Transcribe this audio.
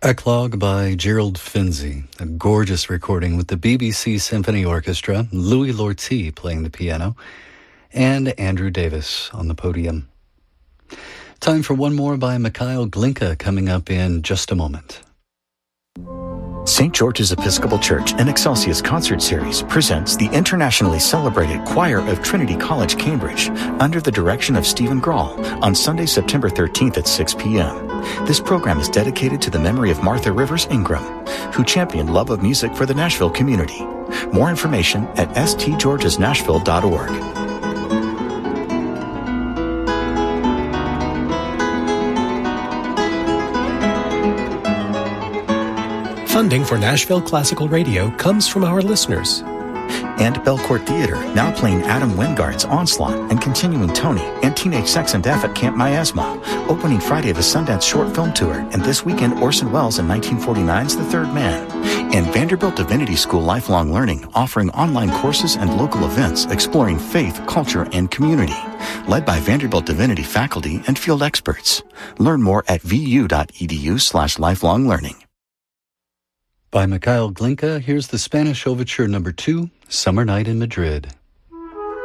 Eclogue by Gerald Finzi, a gorgeous recording with the BBC Symphony Orchestra, Louis Lortie playing the piano, and Andrew Davis on the podium. Time for one more by Mikhail Glinka coming up in just a moment. St. George's Episcopal Church and Excelsius Concert Series presents the internationally celebrated Choir of Trinity College, Cambridge, under the direction of Stephen Grawl, on Sunday, September 13th at 6 p.m. This program is dedicated to the memory of Martha Rivers Ingram, who championed love of music for the Nashville community. More information at stgeorgesnashville.org. Funding for Nashville Classical Radio comes from our listeners. And Belcourt Theater, now playing Adam Wingard's Onslaught and continuing Tony and Teenage Sex and Death at Camp Miasma, opening Friday the Sundance Short Film Tour, and this weekend Orson Welles in 1949's The Third Man. And Vanderbilt Divinity School Lifelong Learning, offering online courses and local events exploring faith, culture, and community. Led by Vanderbilt Divinity faculty and field experts. Learn more at vu.edu/lifelonglearning. By Mikhail Glinka, here's the Spanish Overture No. 2, Summer Night in Madrid.